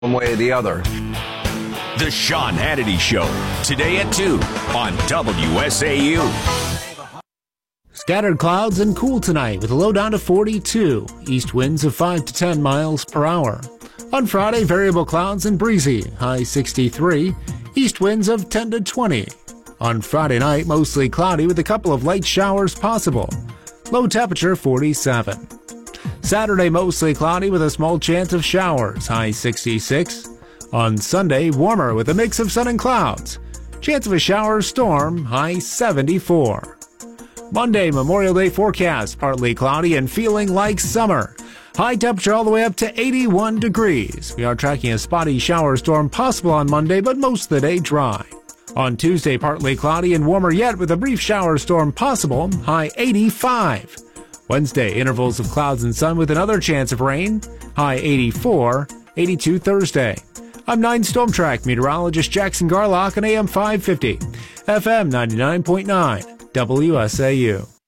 one way or the other. The Sean Hannity Show, today at 2 on WSAU. Scattered clouds and cool tonight with a low down to 42. East winds of 5 to 10 miles per hour. On Friday, variable clouds and breezy, high 63. East winds of 10 to 20. On Friday night, mostly cloudy with a couple of light showers possible. Low temperature 47. Saturday, mostly cloudy with a small chance of showers, high 66. On Sunday, warmer with a mix of sun and clouds. Chance of a shower or storm, high 74. Monday, Memorial Day forecast, partly cloudy and feeling like summer. High temperature all the way up to 81 degrees. We are tracking a spotty shower storm possible on Monday, but most of the day dry. On Tuesday, partly cloudy and warmer yet with a brief shower storm possible, high 85. Wednesday, intervals of clouds and sun with another chance of rain, high 84, 82 Thursday. I'm 9 Storm Track meteorologist Jackson Garlock on AM 550, FM 99.9, WSAU.